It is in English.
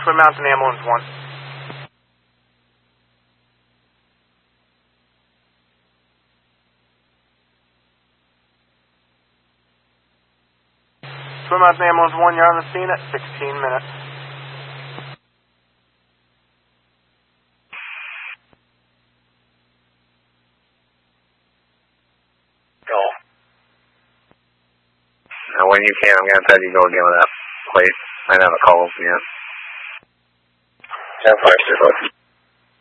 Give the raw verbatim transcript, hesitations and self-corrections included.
Twin Mountain Ambulance one. Twin Mountain Ambulance one, you're on the scene at sixteen minutes. Go. Now when you can, I'm going to tell you to go again with that plate. I never called yet. ten five zero.